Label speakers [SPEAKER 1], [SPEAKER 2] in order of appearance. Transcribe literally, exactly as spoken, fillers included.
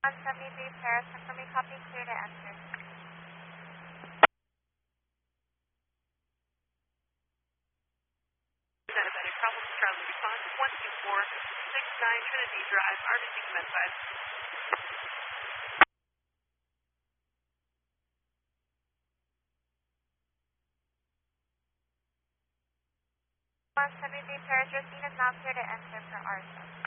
[SPEAKER 1] one seventy-three Paris, confirming copy, clear to enter.
[SPEAKER 2] Santa Fe, problem Charlie, response one two four six nine Trinity Drive, R B C command five.
[SPEAKER 1] one seventy-three Paris, your scene is now clear to enter for R S M.